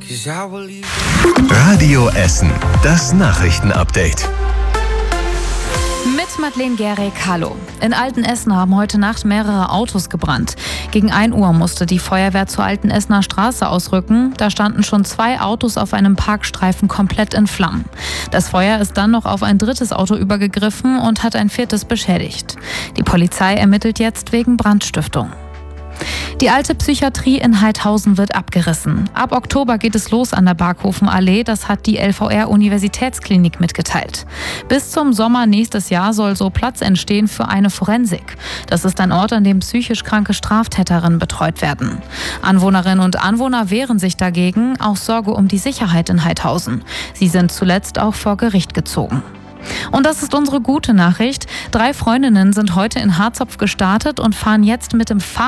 Radio Essen, das Nachrichtenupdate. Mit Madeleine Gehrig, hallo. In Altenessen haben heute Nacht mehrere Autos gebrannt. Gegen 1 Uhr musste die Feuerwehr zur Altenessener Straße ausrücken. Da standen schon 2 Autos auf einem Parkstreifen komplett in Flammen. Das Feuer ist dann noch auf ein 3. Auto übergegriffen und hat ein 4. beschädigt. Die Polizei ermittelt jetzt wegen Brandstiftung. Die alte Psychiatrie in Haidhausen wird abgerissen. Ab Oktober geht es los an der Barkhofenallee, das hat die LVR-Universitätsklinik mitgeteilt. Bis zum Sommer nächstes Jahr soll so Platz entstehen für eine Forensik. Das ist ein Ort, an dem psychisch kranke Straftäterinnen betreut werden. Anwohnerinnen und Anwohner wehren sich dagegen, aus Sorge um die Sicherheit in Haidhausen. Sie sind zuletzt auch vor Gericht gezogen. Und das ist unsere gute Nachricht. 3 Freundinnen sind heute in Harzopf gestartet und fahren jetzt mit dem Fahrrad